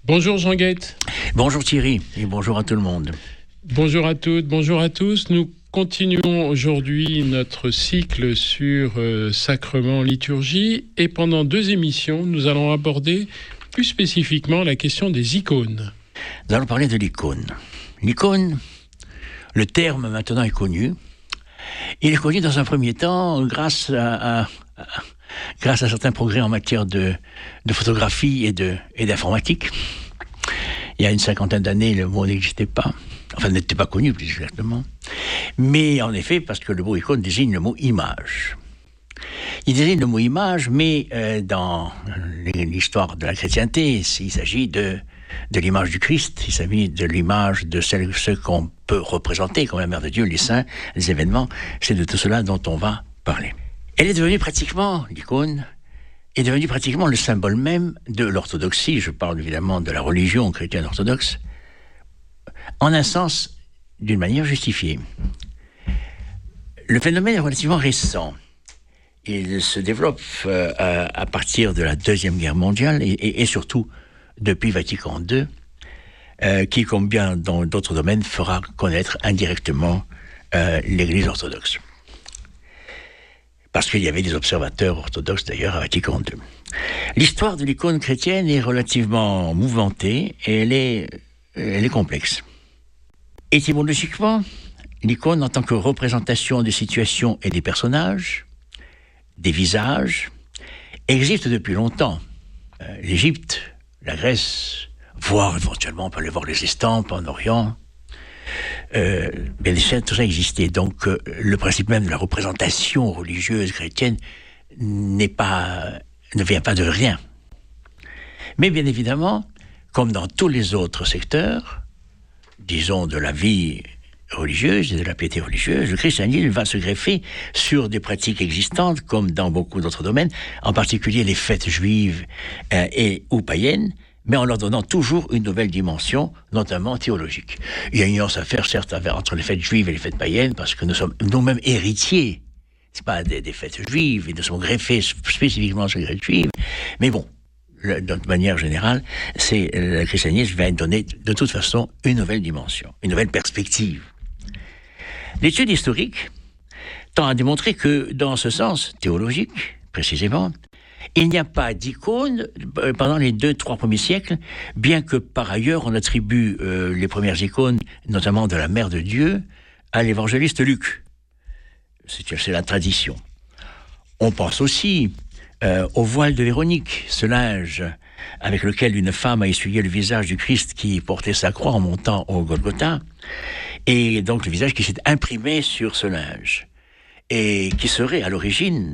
Bonjour Jean Guette. Bonjour Thierry et bonjour à tout le monde. Bonjour à toutes, bonjour à tous. Nous continuons aujourd'hui notre cycle sur sacrement, liturgie, et pendant 2 émissions, nous allons aborder plus spécifiquement la question des icônes. Nous allons parler de l'icône. L'icône, le terme maintenant est connu. Il est connu dans un premier temps grâce à certains progrès en matière de photographie et d'informatique. Il y a une 50aine d'années, le mot n'existait pas. Enfin, n'était pas connu, plus exactement. Mais en effet, parce que le mot icône désigne le mot image. Il désigne le mot image, mais dans l'histoire de la chrétienté, il s'agit de l'image du Christ, il s'agit de l'image de ce qu'on peut représenter comme la Mère de Dieu, les saints, les événements. C'est de tout cela dont on va parler. Elle est devenue pratiquement, l'icône, est devenue pratiquement le symbole même de l'orthodoxie. Je parle évidemment de la religion chrétienne orthodoxe, en un sens, d'une manière justifiée. Le phénomène est relativement récent. Il se développe à partir de la Deuxième Guerre mondiale et surtout depuis Vatican II, qui, comme bien dans d'autres domaines, fera connaître indirectement l'Église orthodoxe. Parce qu'il y avait des observateurs orthodoxes d'ailleurs à Vatican II. L'histoire de l'icône chrétienne est relativement mouvementée et elle est complexe. Étymologiquement, l'icône en tant que représentation des situations et des personnages, des visages, existe depuis longtemps. L'Égypte, la Grèce, voire éventuellement on peut aller voir les estampes en Orient. Tout ça existait. Donc le principe même de la représentation religieuse chrétienne ne vient pas de rien. Mais bien évidemment, comme dans tous les autres secteurs, disons de la vie religieuse et de la piété religieuse, le christianisme va se greffer sur des pratiques existantes, comme dans beaucoup d'autres domaines, en particulier les fêtes juives ou païennes, mais en leur donnant toujours une nouvelle dimension, notamment théologique. Il y a une nuance à faire, certes, entre les fêtes juives et les fêtes païennes, parce que nous sommes nous-mêmes héritiers, c'est pas des fêtes juives, et nous sommes greffés spécifiquement sur les fêtes juives, mais bon, de manière générale, le christianisme va donner de toute façon une nouvelle dimension, une nouvelle perspective. L'étude historique tend à démontrer que, dans ce sens théologique, précisément, il n'y a pas d'icône pendant les 2-3 premiers siècles, bien que par ailleurs on attribue les premières icônes, notamment de la Mère de Dieu, à l'évangéliste Luc. C'est la tradition. On pense aussi au voile de Véronique, ce linge avec lequel une femme a essuyé le visage du Christ qui portait sa croix en montant au Golgotha, et donc le visage qui s'est imprimé sur ce linge, et qui serait à l'origine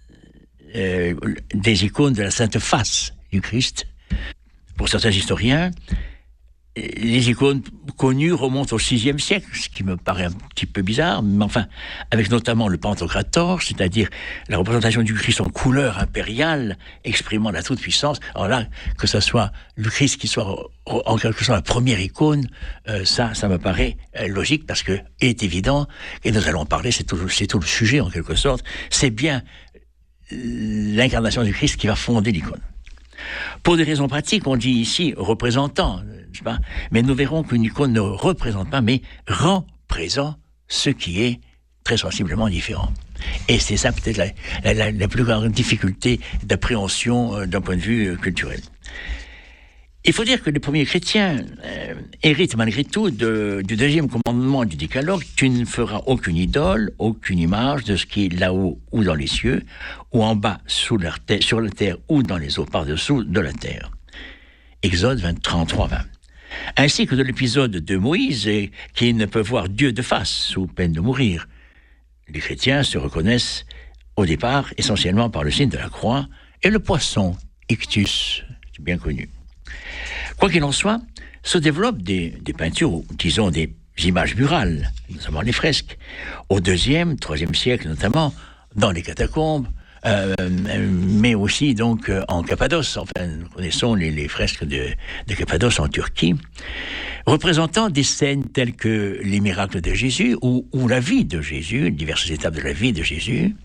des icônes de la Sainte Face du Christ. Pour certains historiens, les icônes connues remontent au VIe siècle, ce qui me paraît un petit peu bizarre, mais enfin, avec notamment le Pantocrator, c'est-à-dire la représentation du Christ en couleur impériale, exprimant la toute-puissance. Alors là, que ce soit le Christ qui soit en quelque sorte la première icône, ça me paraît logique, parce que il est évident, et nous allons en parler, c'est tout le sujet en quelque sorte, c'est bien l'incarnation du Christ qui va fonder l'icône. Pour des raisons pratiques, on dit ici représentant, n'est-ce pas ? Mais nous verrons qu'une icône ne représente pas, mais rend présent ce qui est très sensiblement différent. Et c'est ça peut-être la plus grande difficulté d'appréhension d'un point de vue culturel. Il faut dire que les premiers chrétiens héritent malgré tout du deuxième commandement du Décalogue: tu ne feras aucune idole, aucune image de ce qui est là-haut ou dans les cieux, ou en bas sur la terre ou dans les eaux par-dessous de la terre. Exode 33-20. Ainsi que de l'épisode de Moïse qui ne peut voir Dieu de face sous peine de mourir. Les chrétiens se reconnaissent au départ essentiellement par le signe de la croix et le poisson, ictus, c'est bien connu. Quoi qu'il en soit, se développent des peintures, disons des images murales, notamment les fresques, au IIe, IIIe siècle notamment, dans les catacombes, mais aussi donc en Cappadoce. Enfin, nous connaissons les fresques de Cappadoce en Turquie, représentant des scènes telles que les miracles de Jésus ou la vie de Jésus, diverses étapes de la vie de Jésus,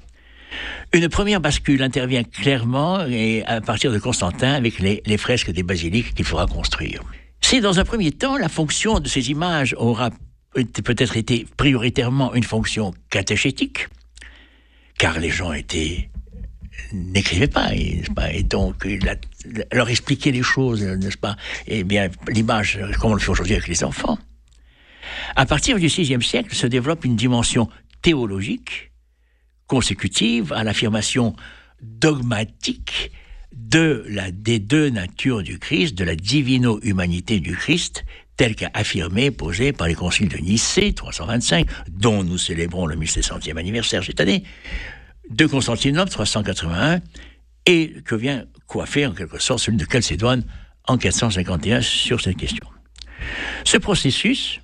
Une première bascule intervient clairement et à partir de Constantin avec les fresques des basiliques qu'il faudra construire. Si dans un premier temps, la fonction de ces images aura peut-être été prioritairement une fonction catéchétique, car les gens n'écrivaient pas, et donc leur expliquer les choses, n'est-ce pas? Eh bien, l'image, comme on le fait aujourd'hui avec les enfants. À partir du VIe siècle se développe une dimension théologique consécutive à l'affirmation dogmatique des deux natures du Christ, de la divino-humanité du Christ, telle qu'a affirmée, posée par les conciles de Nicée, 325, dont nous célébrons le 1700e anniversaire cette année, de Constantinople, 381, et que vient coiffer en quelque sorte celui de Chalcédoine en 451 sur cette question. Ce processus,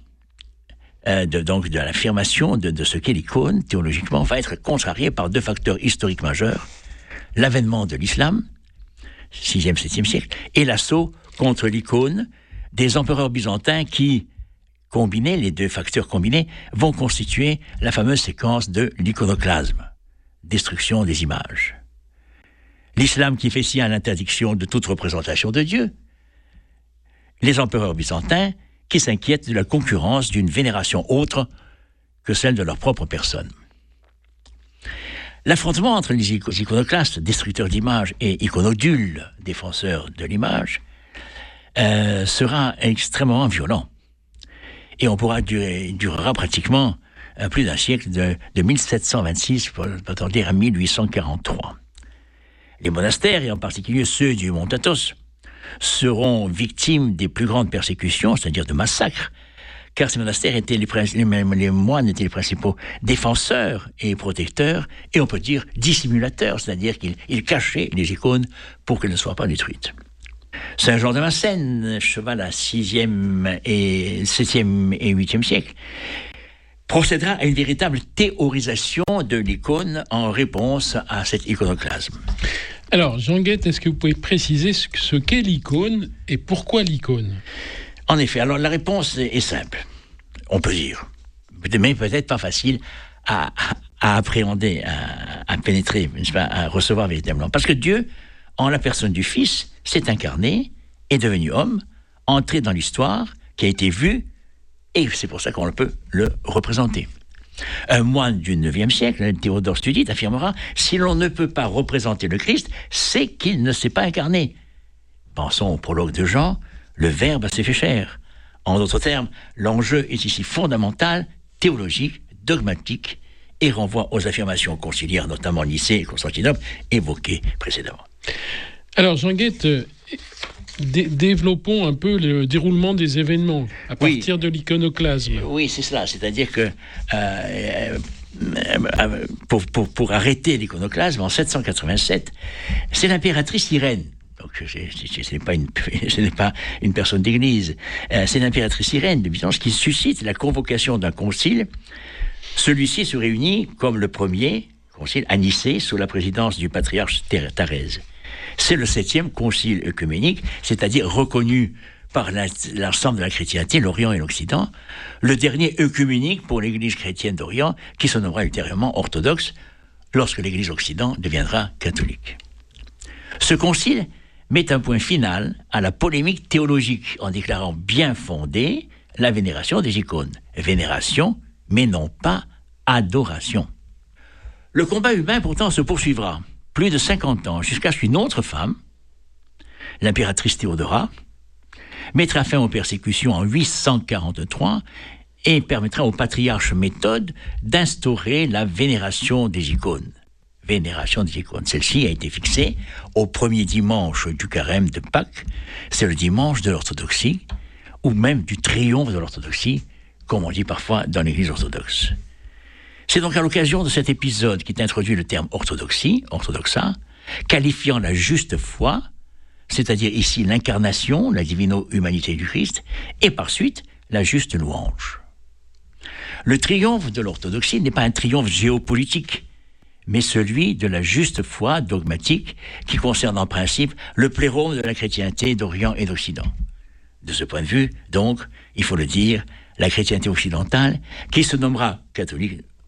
donc de l'affirmation de ce qu'est l'icône, théologiquement, va être contrarié par deux facteurs historiques majeurs, l'avènement de l'islam, 6e, 7e siècle, et l'assaut contre l'icône des empereurs byzantins qui, combinés, les deux facteurs combinés, vont constituer la fameuse séquence de l'iconoclasme, destruction des images. L'islam qui fait sien à l'interdiction de toute représentation de Dieu, les empereurs byzantins qui s'inquiètent de la concurrence d'une vénération autre que celle de leur propre personne. L'affrontement entre les iconoclastes, destructeurs d'images, et iconodules, défenseurs de l'image, sera extrêmement violent. Et on durera pratiquement plus d'un siècle, de 1726, pour dire à 1843. Les monastères, et en particulier ceux du Mont Athos, seront victimes des plus grandes persécutions, c'est-à-dire de massacres, car ces monastères étaient les moines étaient les principaux défenseurs et protecteurs, et on peut dire dissimulateurs, c'est-à-dire qu'ils cachaient les icônes pour qu'elles ne soient pas détruites. Saint Jean de Massène, cheval à 6e et 7e et 8e siècle, procédera à une véritable théorisation de l'icône en réponse à cet iconoclasme. Alors, Jean Guette, est-ce que vous pouvez préciser ce qu'est l'icône et pourquoi l'icône ? En effet, alors la réponse est simple, on peut dire, mais peut-être pas facile à appréhender, à pénétrer, à recevoir véritablement. Parce que Dieu, en la personne du Fils, s'est incarné, est devenu homme, entré dans l'histoire, qui a été vue, et c'est pour ça qu'on peut le représenter. Un moine du IXe siècle, Théodore Studite, affirmera « Si l'on ne peut pas représenter le Christ, c'est qu'il ne s'est pas incarné. » Pensons au prologue de Jean, le Verbe s'est fait chair. En d'autres termes, l'enjeu est ici fondamental, théologique, dogmatique, et renvoie aux affirmations conciliaires, notamment Nicée et Constantinople, évoquées précédemment. Alors, Jean Guette, développons un peu le déroulement des événements à partir de l'iconoclasme. Oui, c'est cela. C'est-à-dire que pour arrêter l'iconoclasme, en 787, c'est l'impératrice Irène. Donc, ce n'est pas une personne d'église. C'est l'impératrice Irène de Byzance qui suscite la convocation d'un concile. Celui-ci se réunit comme le premier concile à Nicée sous la présidence du patriarche Thérèse. C'est le 7e concile œcuménique, c'est-à-dire reconnu par l'ensemble de la chrétienté, l'Orient et l'Occident, le dernier œcuménique pour l'Église chrétienne d'Orient, qui se nommera ultérieurement orthodoxe, lorsque l'Église occidentale deviendra catholique. Ce concile met un point final à la polémique théologique en déclarant bien fondée la vénération des icônes. Vénération, mais non pas adoration. Le combat humain pourtant se poursuivra plus de 50 ans, jusqu'à ce qu'une autre femme, l'impératrice Théodora, mettra fin aux persécutions en 843 et permettra au patriarche Méthode d'instaurer la vénération des icônes. Vénération des icônes. Celle-ci a été fixée au premier dimanche du carême de Pâques, c'est le dimanche de l'orthodoxie, ou même du triomphe de l'orthodoxie, comme on dit parfois dans l'Église orthodoxe. C'est donc à l'occasion de cet épisode qu'est introduit le terme orthodoxie, orthodoxa, qualifiant la juste foi, c'est-à-dire ici l'incarnation, la divino-humanité du Christ, et par suite la juste louange. Le triomphe de l'orthodoxie n'est pas un triomphe géopolitique, mais celui de la juste foi dogmatique qui concerne en principe le plérome de la chrétienté d'Orient et d'Occident. De ce point de vue, donc, il faut le dire, la chrétienté occidentale, qui se nommera catholique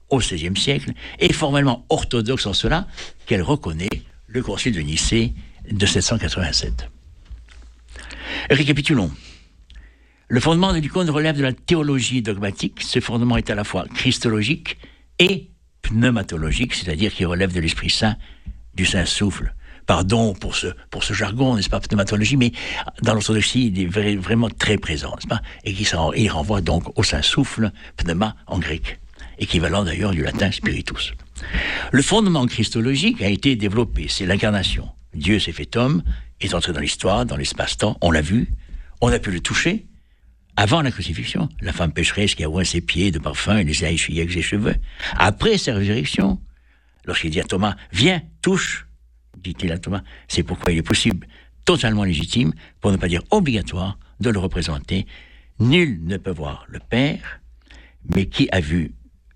au XVIe siècle, et formellement orthodoxe en cela qu'elle reconnaît le Concile de Nicée de 787. Récapitulons. Le fondement de l'icône relève de la théologie dogmatique. Ce fondement est à la fois christologique et pneumatologique, c'est-à-dire qu'il relève de l'Esprit Saint, du Saint-Souffle. Pardon pour ce jargon, n'est-ce pas, pneumatologie, mais dans l'orthodoxie, il est vraiment très présent, n'est-ce pas, et il renvoie donc au Saint-Souffle, pneuma en grec, équivalent d'ailleurs du latin spiritus. Le fondement christologique a été développé, c'est l'incarnation. Dieu s'est fait homme, est entré dans l'histoire, dans l'espace-temps, on l'a vu, on a pu le toucher. Avant la crucifixion, la femme pécheresse qui a oint ses pieds de parfum et les a essuyés avec ses cheveux. Après sa résurrection, lorsqu'il dit à Thomas, viens, touche, dit-il à Thomas, c'est pourquoi il est possible, totalement légitime, pour ne pas dire obligatoire, de le représenter. Nul ne peut voir le Père, mais qui m'a vu,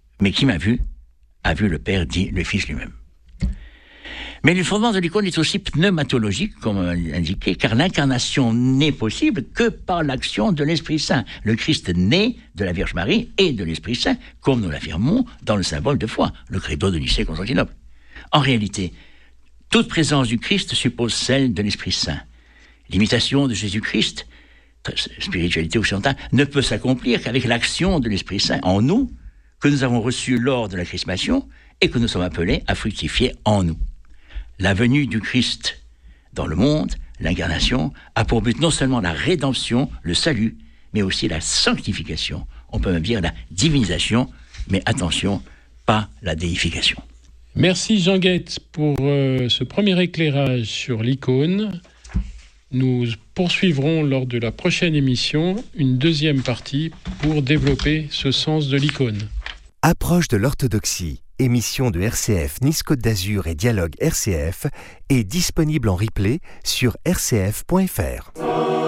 a vu le Père, dit le Fils lui-même. Mais le fondement de l'icône est aussi pneumatologique, comme indiqué, car l'incarnation n'est possible que par l'action de l'Esprit Saint. Le Christ naît de la Vierge Marie et de l'Esprit Saint, comme nous l'affirmons dans le symbole de foi, le credo de Nicée-Constantinople. En réalité, toute présence du Christ suppose celle de l'Esprit Saint. L'imitation de Jésus-Christ, spiritualité occidentale, ne peut s'accomplir qu'avec l'action de l'Esprit Saint en nous, que nous avons reçu lors de la chrismation et que nous sommes appelés à fructifier en nous. La venue du Christ dans le monde, l'incarnation, a pour but non seulement la rédemption, le salut, mais aussi la sanctification. On peut même dire la divinisation, mais attention, pas la déification. Merci Jean Guetz pour ce premier éclairage sur l'icône. Nous poursuivrons lors de la prochaine émission une deuxième partie pour développer ce sens de l'icône. Approche de l'orthodoxie, émission de RCF Nice-Côte d'Azur et Dialogue RCF est disponible en replay sur rcf.fr.